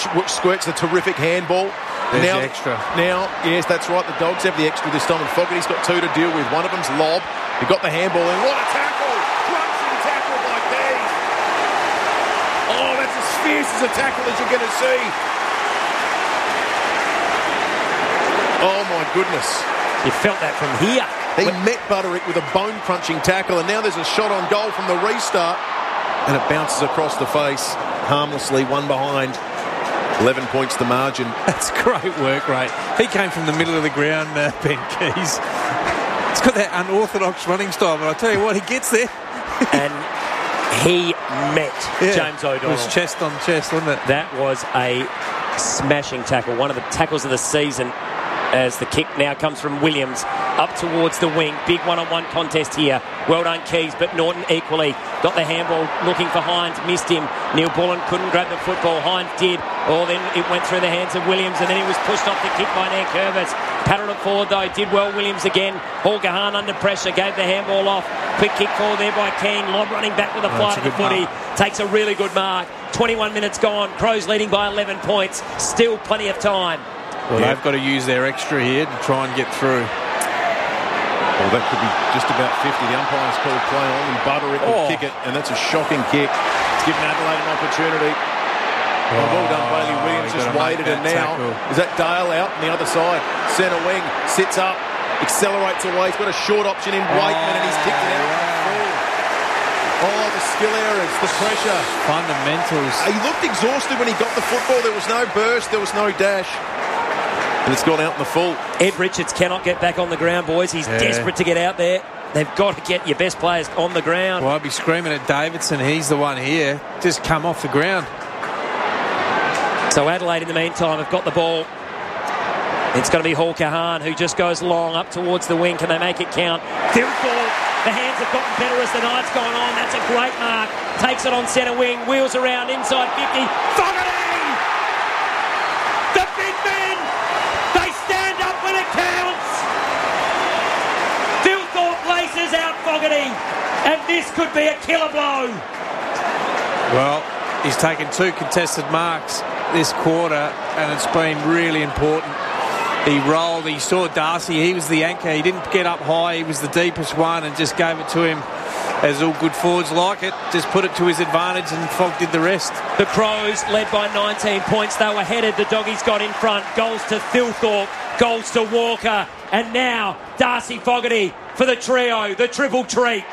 squirts a terrific handball. There's Now, the extra. Now, yes, that's right. The Dogs have the extra this time, and Fogarty's got 2 to deal with. One of them's lob. He got the handball in. What a tackle! Crunching tackle by Keys. Oh, that's as fierce as a tackle as you're going to see. Oh, my goodness. You felt that from here. He met Butterick with a bone-crunching tackle, and now there's a shot on goal from the restart, and it bounces across the face harmlessly, one behind. 11 points the margin. That's great work, Ray. He came from the middle of the ground, Ben Keys. He's got that unorthodox running style, but I tell you what, he gets there. And he met James O'Donnell. It was chest on chest, wasn't it? That was a smashing tackle. One of the tackles of the season, as the kick now comes from Williams up towards the wing. Big one-on-one contest here. Well done, Keys, but Norton equally got the handball looking for Hines, missed him. Neil Bullen couldn't grab the football. Hines did. Oh, then it went through the hands of Williams, and then he was pushed off the kick by Nankervis. Patted it forward though, did well Williams again. Paul Gahan under pressure, gave the handball off. Quick kick forward there by Keane. Lob running back with a flight of the footy. Takes a really good mark. 21 minutes gone. Crows leading by 11 points. Still plenty of time. Well, they've got to use their extra here to try and get through. Well, that could be just about 50. The umpire's called play on, and Butterick will kick it, and that's a shocking kick. It's given Adelaide an opportunity. Well done, Bailey Williams just waited, and now is that Dale out on the other side. Centre wing, sits up, accelerates away. He's got a short option in Wakeman, and he's kicked it out. Oh, the skill errors, the pressure. Fundamentals. He looked exhausted when he got the football. There was no burst, there was no dash. And it's gone out in the full. Ed Richards cannot get back on the ground, boys. He's desperate to get out there. They've got to get your best players on the ground. Well, I'd be screaming at Davidson. He's the one here. Just come off the ground. So Adelaide, in the meantime, have got the ball. It's going to be Hall Kahan, who just goes long up towards the wing. Can they make it count? Philthorpe, the hands have gotten better as the night's gone on. That's a great mark. Takes it on centre wing, wheels around inside 50. Fogarty! The big men! They stand up when it counts! Philthorpe laces out Fogarty, and this could be a killer blow. Well, he's taken 2 contested marks this quarter, and it's been really important. He rolled, he saw Darcy, he was the anchor, he didn't get up high, he was the deepest one, and just gave it to him as all good forwards like it. Just put it to his advantage, and Fogg did the rest. The Crows led by 19 points. They were headed. The Doggies got in front. Goals to Philthorpe, goals to Walker, and now Darcy Fogarty for the trio, the triple treat.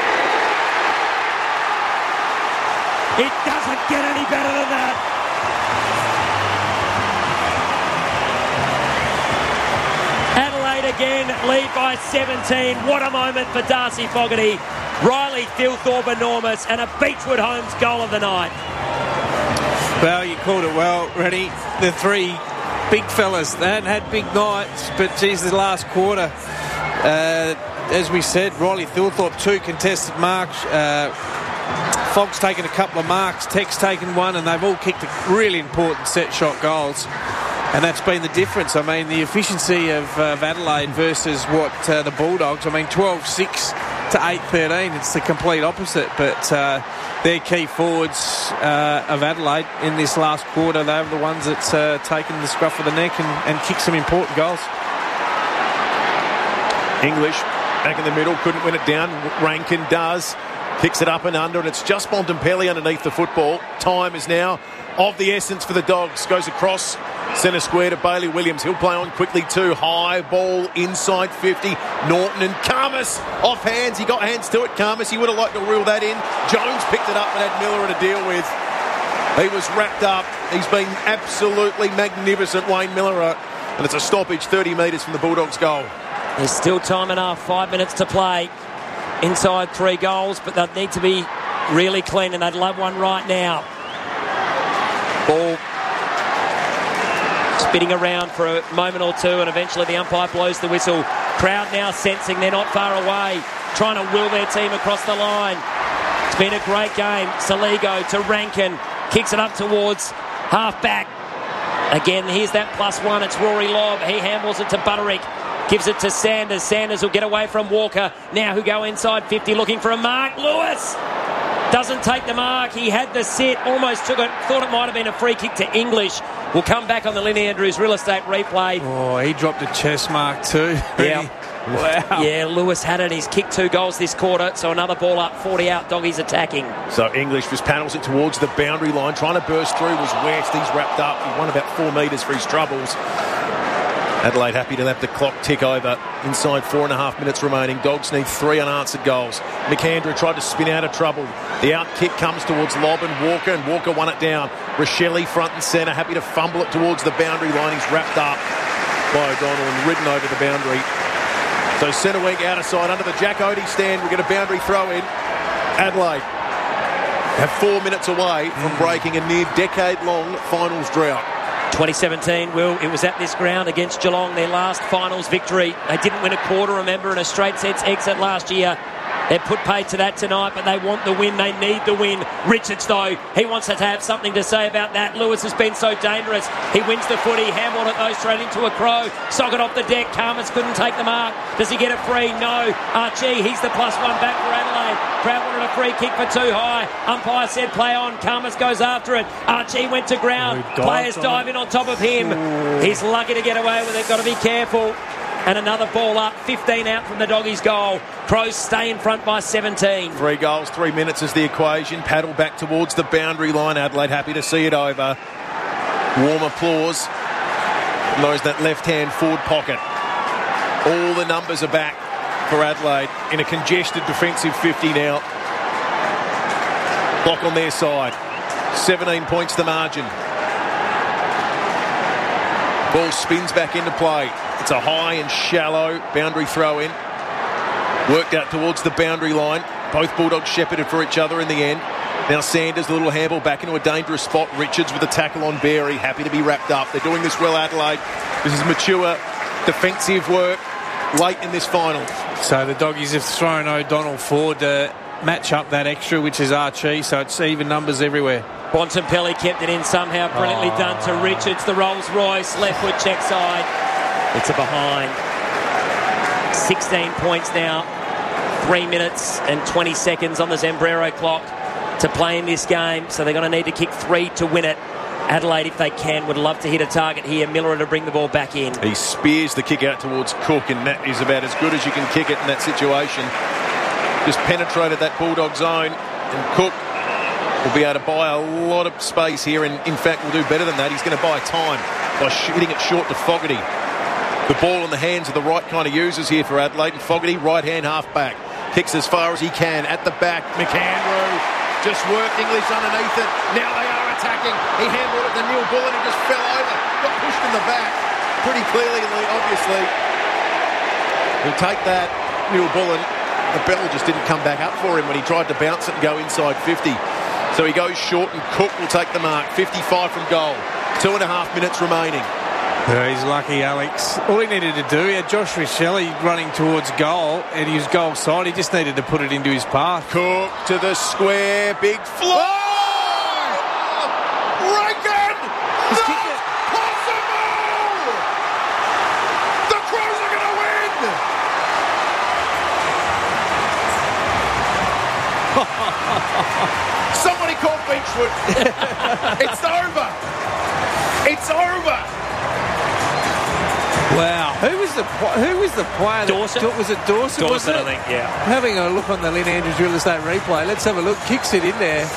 It doesn't get any better than that. Adelaide again lead by 17. What a moment for Darcy Fogarty. Riley Philthorpe enormous, and a Beechwood Homes goal of the night. Well, you called it well, Reddy. The 3 big fellas, they hadn't had big nights, but geez, the last quarter, as we said, Riley Philthorpe 2 contested marks. Fogg's taken a couple of marks, Tech's taken 1, and they've all kicked really important set shot goals. And that's been the difference. I mean, the efficiency of Adelaide versus what the Bulldogs, I mean, 12-6 to 8-13. It's the complete opposite. But their key forwards of Adelaide in this last quarter, they were the ones that's taken the scruff of the neck and kicked some important goals. English back in the middle, couldn't win it down. Rankin does. Kicks it up and under, and it's just Bontempelli underneath the football. Time is now of the essence for the Dogs. Goes across centre square to Bailey Williams. He'll play on quickly too. High ball inside 50. Norton and Karmas off hands. He got hands to it, Karmas. He would have liked to reel that in. Jones picked it up and had Miller to deal with. He was wrapped up. He's been absolutely magnificent, Wayne Miller. And it's a stoppage 30 metres from the Bulldogs' goal. There's still time enough. 5 minutes to play. Inside 3 goals, but they'd need to be really clean, and they'd love one right now. Ball spitting around for a moment or two, and eventually the umpire blows the whistle. Crowd now sensing they're not far away, trying to will their team across the line. It's been a great game. Saligo to Rankin, kicks it up towards half-back. Again, here's that +1. It's Rory Lobb. He handles it to Butterick. Gives it to Sanders. Sanders will get away from Walker. Now who go inside 50 looking for a mark. Lewis! Doesn't take the mark. He had the sit. Almost took it. Thought it might have been a free kick to English. We'll come back on the Lynn Andrews real estate replay. Oh, he dropped a chest mark too. Yeah. Wow. Yeah, Lewis had it. He's kicked 2 goals this quarter, so another ball up, 40 out. Doggies attacking. So English just paddles it towards the boundary line. Trying to burst through was West. He's wrapped up. He won about 4 metres for his troubles. Adelaide happy to let the clock tick over. Inside 4.5 minutes remaining. Dogs need 3 unanswered goals. McAndrew tried to spin out of trouble. The out kick comes towards Lobb and Walker won it down. Rochelle front and centre, happy to fumble it towards the boundary line. He's wrapped up by O'Donnell and ridden over the boundary. So centre wing out of side under the Jack Odie stand. We get a boundary throw in. Adelaide have 4 minutes away from breaking a near decade-long finals drought. 2017, Will, it was at this ground against Geelong, their last finals victory. They didn't win a quarter, remember, in a straight sets exit last year. They've put paid to that tonight, but they want the win. They need the win. Richards, though, he wants to have something to say about that. Lewis has been so dangerous. He wins the footy. Handballed it, though, straight into a crow. Socket off the deck. Karmas couldn't take the mark. Does he get it free? No. Archie, he's the +1 back for Adelaide. Proud wanted a free kick for too high. Umpire said play on. Karmas goes after it. Archie went to ground. Players dive in on top of him. Ooh. He's lucky to get away with it. Got to be careful. And another ball up, 15 out from the Doggies' goal. Crows stay in front by 17. 3 goals, 3 minutes is the equation. Paddle back towards the boundary line. Adelaide happy to see it over. Warm applause. Knows that left-hand forward pocket. All the numbers are back for Adelaide in a congested defensive 50 now. Block on their side. 17 points the margin. Ball spins back into play. It's a high and shallow boundary throw in. Worked out towards the boundary line. Both Bulldogs shepherded for each other in the end. Now Sanders, a little handball back into a dangerous spot. Richards with a tackle on Berry. Happy to be wrapped up. They're doing this well, Adelaide. This is mature defensive work late in this final. So the Doggies have thrown O'Donnell forward to match up that extra, which is Archie. So it's even numbers everywhere. Bontempelli kept it in somehow. Brilliantly done to Richards. The Rolls Royce. Left foot check side. It's a behind. 16 points now. 3 minutes and 20 seconds on the Zambrero clock to play in this game. So they're going to need to kick 3 to win it. Adelaide, if they can, would love to hit a target here. Miller to bring the ball back in. He spears the kick out towards Cook, and that is about as good as you can kick it in that situation. Just penetrated that Bulldog zone, and Cook will be able to buy a lot of space here, and in fact will do better than that. He's going to buy time by shooting it short to Fogarty. The ball in the hands of the right kind of users here for Adelaide, and Fogarty, right-hand half-back. Kicks as far as he can at the back. McAndrew just worked English underneath it. Now they are attacking. He handballed it to Neil Bullen. He just fell over. Got pushed in the back. Pretty clearly, obviously. He'll take that, Neil Bullen. The bell just didn't come back up for him when he tried to bounce it and go inside 50. So he goes short, and Cook will take the mark. 55 from goal. 2.5 minutes remaining. Yeah, he's lucky, Alex. All he needed to do, he had Josh Rochelle running towards goal, and he was goal side. He just needed to put it into his path. Cook to the square, big fly! Rankin! Not possible! The Crows are going to win! Somebody call Beechwood. It's over. It's over. Wow. Who was the player? Dawson? Was it Dawson? Dawson, I think, yeah. Having a look on the Lynn Andrews real estate replay. Let's have a look. Kicks it in there.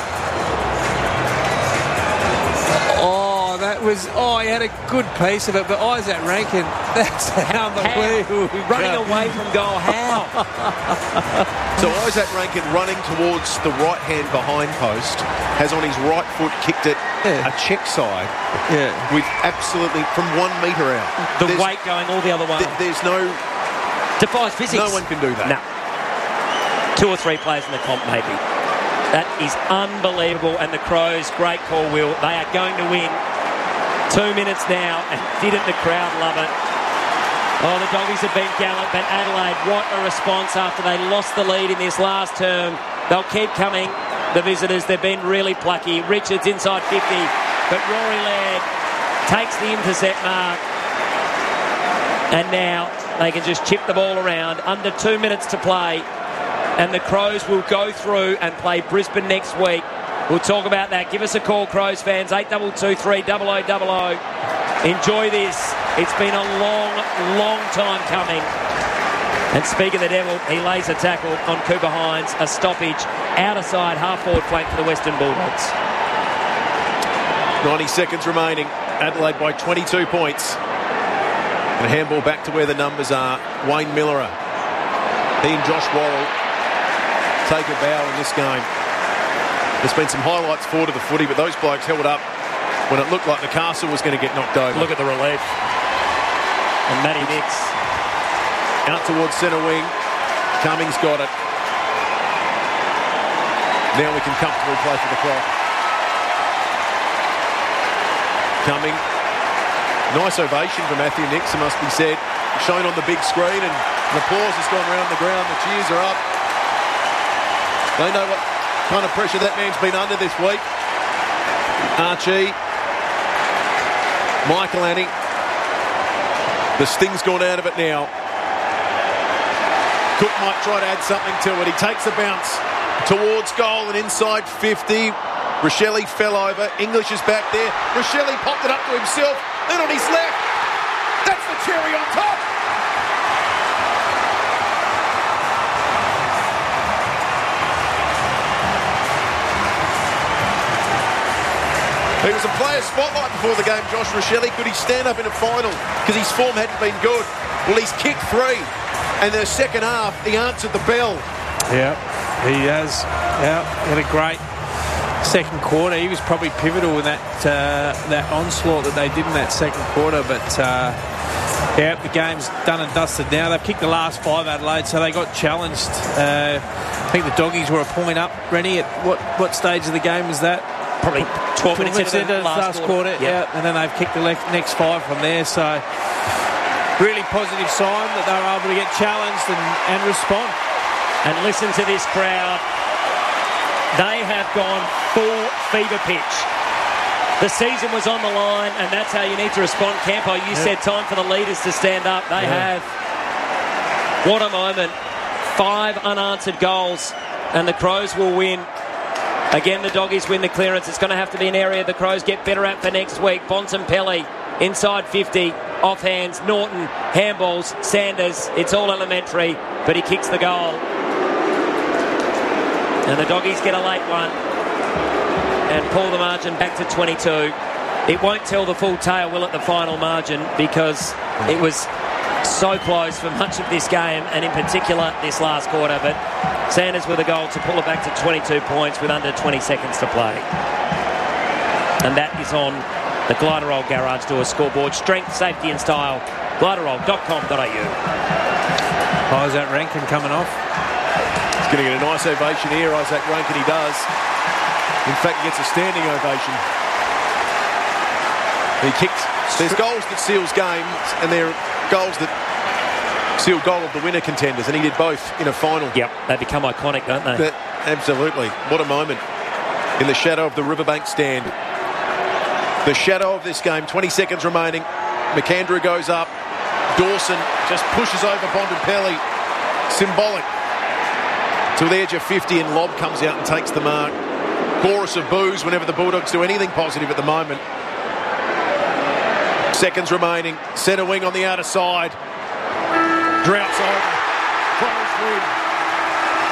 He had a good piece of it, but Isaac Rankin, that's unbelievable. Running away from goal, how? So Isaac Rankin running towards the right-hand behind post, has on his right foot kicked it a check side with absolutely from 1 metre out. There's weight going all the other way. There's no... Defies physics. No one can do that. No. 2 or 3 players in the comp, maybe. That is unbelievable, and the Crows, great call, Will. They are going to win. 2 minutes now, and didn't the crowd love it? Oh, the Doggies have been gallant, but Adelaide, what a response after they lost the lead in this last term. They'll keep coming, the visitors. They've been really plucky. Richards inside 50, but Rory Laird takes the intercept mark. And now they can just chip the ball around. Under 2 minutes to play. and the Crows will go through and play Brisbane next week. We'll talk about that. Give us a call, Crows fans, 8223 0000. Enjoy this. It's been a long, long time coming. And speaking of the devil, he lays a tackle on Cooper Hines, a stoppage, outer side, half-forward flank for the Western Bulldogs. 90 seconds remaining. Adelaide by 22 points. And handball back to where the numbers are. Wayne Millerer. He and Josh Worrell take a bow in this game. There's been some highlights forward of the footy, but those blokes held up when it looked like Newcastle was going to get knocked over. Look at the relief. And Matty Nix. Out towards centre wing. Cummings got it. Now we can comfortably play for the clock. Cumming. Nice ovation for Matthew Nix, it must be said. Shown on the big screen, and the applause has gone around the ground. The cheers are up. They know what kind of pressure that man's been under this week. Archie. Michael Annie. The sting's gone out of it now. Cook might try to add something to it. He takes a bounce towards goal and inside 50. Rochelle fell over. English is back there. Rochelle popped it up to himself. Then on his left. That's the cherry on top. He was a player spotlight before the game, Josh Rochelle. Could he stand up in a final? Because his form hadn't been good. Well, he's kicked 3. And the second half, he answered the bell. Yeah, he has. Yeah, had a great second quarter. He was probably pivotal in that onslaught that they did in that second quarter. But, yeah, the game's done and dusted now. They've kicked the last 5, Adelaide, so they got challenged. I think the Doggies were a point up. Rennie, at what stage of the game was that? Probably 12 minutes into the last quarter. Yep. Yeah, and then they've kicked the next 5 from there. So, really positive sign that they were able to get challenged and respond. And listen to this crowd. They have gone full fever pitch. The season was on the line, and that's how you need to respond. Campo, you said time for the leaders to stand up. They have. What a moment. 5 unanswered goals, and the Crows will win. Again, the Doggies win the clearance. It's going to have to be an area the Crows get better at for next week. Bontempelli, inside 50, off hands. Norton, handballs, Sanders. It's all elementary, but he kicks the goal. And the Doggies get a late one and pull the margin back to 22. It won't tell the full tale, will it, the final margin, because it was so close for much of this game, and in particular this last quarter. But Sanders with a goal to pull it back to 22 points with under 20 seconds to play. And that is on the Gliderol Garage Door scoreboard. Strength, safety and style. Gliderol.com.au. Isaac Rankin coming off. He's going to get a nice ovation here, Isaac Rankin, he does. In fact, he gets a standing ovation. He kicks. There's goals that seals games, and there are goals that seal goal of the winner contenders, and he did both in a final. Yep, they become iconic, don't they? Absolutely. What a moment in the shadow of the Riverbank stand. The shadow of this game, 20 seconds remaining. McAndrew goes up. Dawson just pushes over Bontempelli. Symbolic. To the edge of 50, and Lobb comes out and takes the mark. Chorus of boos whenever the Bulldogs do anything positive at the moment. Seconds remaining. Centre wing on the outer side. Droughts over. Crows win.